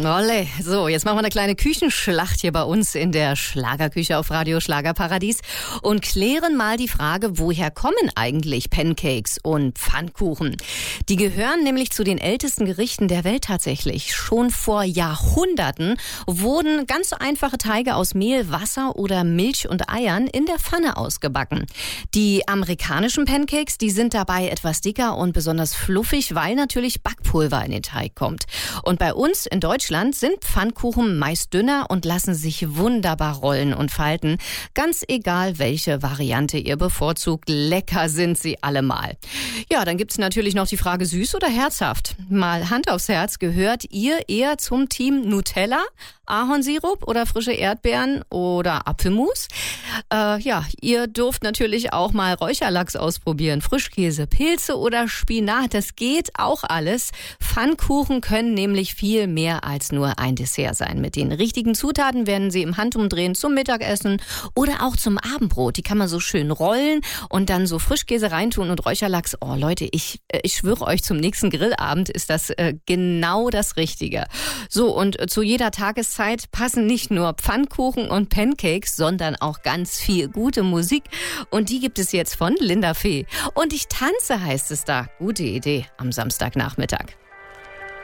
Olle. So, jetzt machen wir eine kleine Küchenschlacht hier bei uns in der Schlagerküche auf Radio Schlagerparadies und klären mal die Frage, woher kommen eigentlich Pancakes und Pfannkuchen? Die gehören nämlich zu den ältesten Gerichten der Welt tatsächlich. Schon vor Jahrhunderten wurden ganz einfache Teige aus Mehl, Wasser oder Milch und Eiern in der Pfanne ausgebacken. Die amerikanischen Pancakes, die sind dabei etwas dicker und besonders fluffig, weil natürlich Backpulver in den Teig kommt. Und bei uns in Deutschland sind Pfannkuchen meist dünner und lassen sich wunderbar rollen und falten. Ganz egal, welche Variante ihr bevorzugt, lecker sind sie allemal. Ja, dann gibt's natürlich noch die Frage, süß oder herzhaft? Mal Hand aufs Herz, gehört ihr eher zum Team Nutella, Ahornsirup oder frische Erdbeeren oder Apfelmus? Ihr dürft natürlich auch mal Räucherlachs ausprobieren, Frischkäse, Pilze oder Spinat, das geht auch alles. Pfannkuchen können nämlich viel mehr als nur ein Dessert sein. Mit den richtigen Zutaten werden sie im Handumdrehen zum Mittagessen oder auch zum Abendbrot. Die kann man so schön rollen und dann so Frischkäse reintun und Räucherlachs. Oh Leute, ich schwöre euch, zum nächsten Grillabend ist das genau das Richtige. So, und zu jeder Tageszeit passen nicht nur Pfannkuchen und Pancakes, sondern auch ganz viel gute Musik. Und die gibt es jetzt von Linda Fee. Und ich tanze, heißt es da. Gute Idee am Samstagnachmittag.